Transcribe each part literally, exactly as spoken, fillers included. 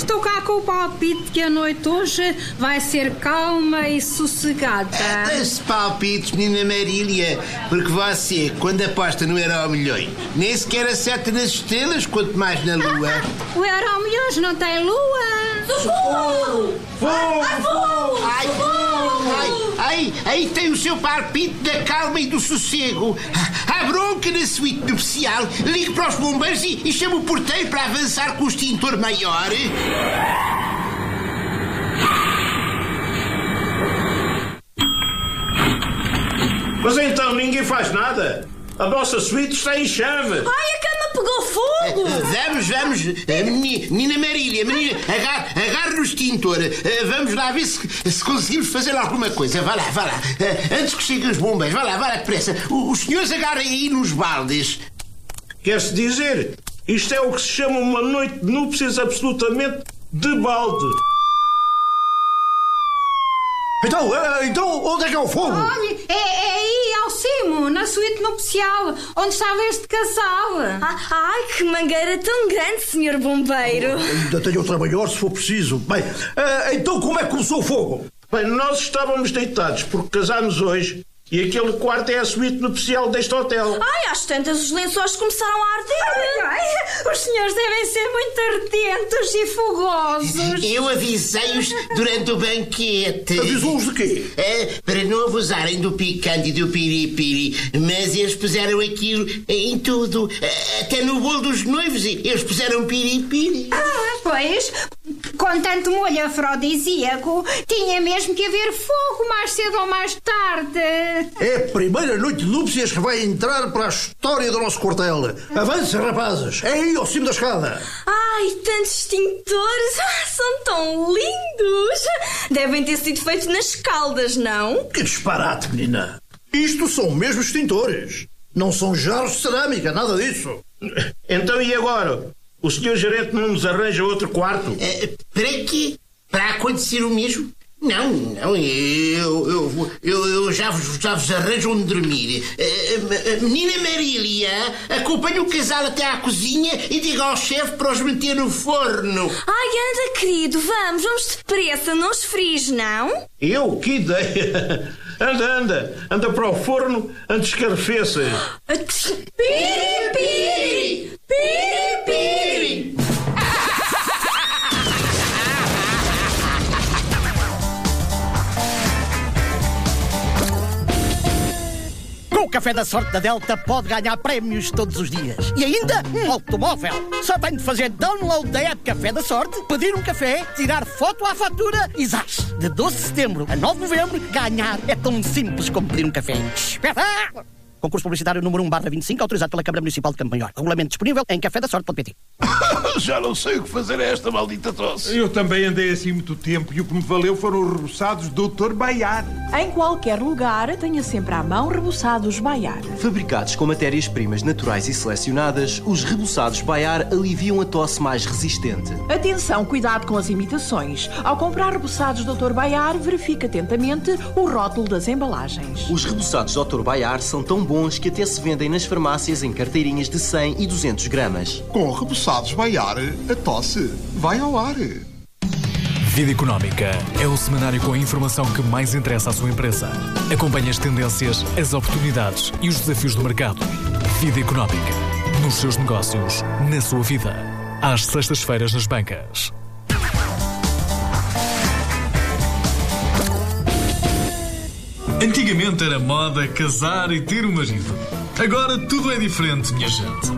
estou cá com o palpite que a noite hoje vai ser calma e sossegada. Esse palpite, menina Marília, porque você, quando aposta no Euromilhões, nem sequer acerta nas estrelas, quanto mais na lua. O Euromilhões não tem lua. Socorro! Fogo! Ai, fogo! Ai, ai, ai, aí tem o seu palpite da calma e do sossego. Há bronca na suíte nupcial. Ligue para os bombeiros e, e chama o porteiro para avançar com o extintor maior. Mas então ninguém faz nada? A nossa suíte está em chave. Ai, a cama pegou fogo! Vamos, vamos, menina Marília, menina, agarre, agarre no extintor. Vamos lá ver se, se conseguimos fazer alguma coisa. Vá lá, vá lá. Antes que cheguem os bombeiros, vá lá, vá lá depressa. Os senhores agarrem aí nos baldes. Quer-se dizer, isto é o que se chama uma noite de núpcias absolutamente de balde. Então, então, onde é que é o fogo? Olha, é, é aí, ao cimo, na suíte nupcial, onde estava este casal. Ah, ai, que mangueira tão grande, senhor bombeiro. Ainda tenho outra maior, se for preciso. Bem, então como é que começou o fogo? Bem, nós estávamos deitados porque casámos hoje e aquele quarto é a suíte nupcial deste hotel. Ai, às tantas os lençóis começaram a arder. Ai, ai, os senhores devem ser muito ardentos e fogosos. Eu avisei-os durante o banquete. Avisou-os de quê? É, para não abusarem do picante e do piripiri. Mas eles puseram aquilo em tudo. Até no bolo dos noivos eles puseram piripiri. Ah, pois, com tanto molho afrodisíaco, tinha mesmo que haver fogo mais cedo ou mais tarde. É a primeira noite de núpcias que vai entrar para a história do nosso quartel. Avancem, rapazes. É aí ao cimo da escada. Ai, tantos extintores. Ah, são tão lindos. Devem ter sido feitos nas Caldas, não? Que disparate, menina. Isto são mesmo extintores. Não são jarros de cerâmica, nada disso. Então e agora? O senhor gerente não nos arranja outro quarto? É, para quê? Para acontecer o mesmo? Não, não, eu, eu, eu, eu já, vos, já vos arranjo onde dormir. Uh, menina Marília, acompanhe o casal até à cozinha e diga ao chefe para os meter no forno. Ai, anda, querido, vamos, vamos depressa, não esfries, não? Eu? Que ideia! Anda, anda, anda para o forno antes que arrefeça. Piri, piri, piri, piri. Com o Café da Sorte da Delta pode ganhar prémios todos os dias. E ainda um automóvel. Só tem de fazer download da app Café da Sorte, pedir um café, tirar foto à fatura e zás! De doze de setembro a nove de novembro, ganhar é tão simples como pedir um café. Espetáculo! Concurso publicitário número um barra vinte e cinco, autorizado pela Câmara Municipal de Campo Maior. Regulamento disponível em café da sorte ponto pt. Já não sei o que fazer a esta maldita tosse. Eu também andei assim muito tempo e o que me valeu foram os reboçados doutor Baiar. Em qualquer lugar, tenha sempre à mão reboçados Baiar. Fabricados com matérias-primas naturais e selecionadas, os reboçados Baiar aliviam a tosse mais resistente. Atenção, cuidado com as imitações. Ao comprar reboçados doutor Baiar, verifique atentamente o rótulo das embalagens. Os reboçados doutor Baiar são tão bons que até se vendem nas farmácias em carteirinhas de cem e duzentos gramas. Com reboçados Baiar, a tosse vai ao ar. Vida Económica é o semanário com a informação que mais interessa à sua empresa. Acompanhe as tendências, as oportunidades e os desafios do mercado. Vida Económica. Nos seus negócios, na sua vida. Às sextas-feiras nas bancas. Antigamente era moda casar e ter um marido. Agora tudo é diferente, minha gente.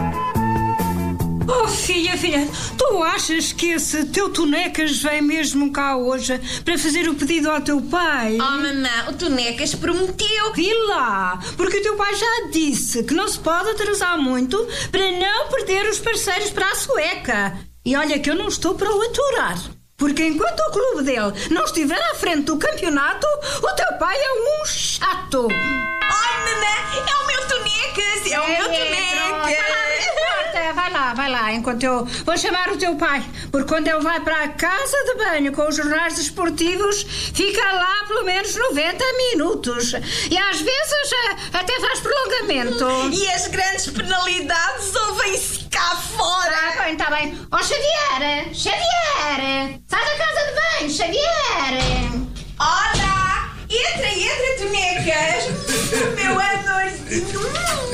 Oh, filha, filha, tu achas que esse teu Tonecas vem mesmo cá hoje para fazer o pedido ao teu pai? Oh, mamã, o Tonecas prometeu. Vi lá, porque o teu pai já disse que não se pode atrasar muito para não perder os parceiros para a sueca. E olha que eu não estou para o aturar. Porque enquanto o clube dele não estiver à frente do campeonato, o teu pai é um chato. Ai, mamã, é o meu Tonecas, é o meu Tonecas. Vai lá, vai lá, enquanto eu vou chamar o teu pai. Porque quando ele vai para a casa de banho com os jornais desportivos, fica lá pelo menos noventa minutos. E às vezes até faz prolongamento. E as grandes penalidades ouvem-se cá fora. Tá bem, tá bem. Ó, Xavier, Xavier! Xavier! Olá! Entra, entra, Tonecas! Meu amorzinho!